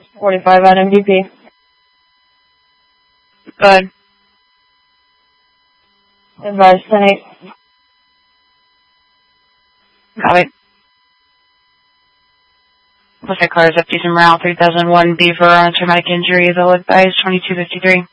45 on MVP. Good. Advise 10-8. Got it. Looks like car is up to Morale 3001B for traumatic injury. They'll advise 2253.